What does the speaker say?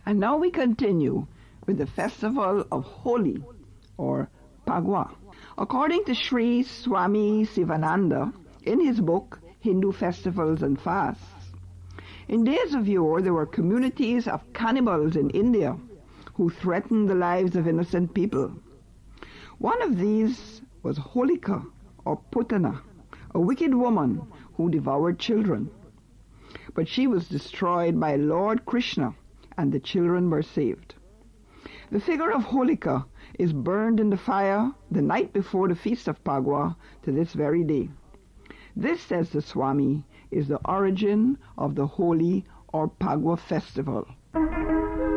And now we continue with the festival of Holi, or Phagwah. According to Sri Swami Sivananda, in his book, Hindu Festivals and Fasts, in days of yore there were communities of cannibals in India who threatened the lives of innocent people. One of these was Holika, or Putana, a wicked woman who devoured children. But she was destroyed by Lord Krishna, and the children were saved. The figure of Holika is burned in the fire the night before the feast of Phagwah to this very day. This, says the Swami, is the origin of the Holi or Phagwah festival.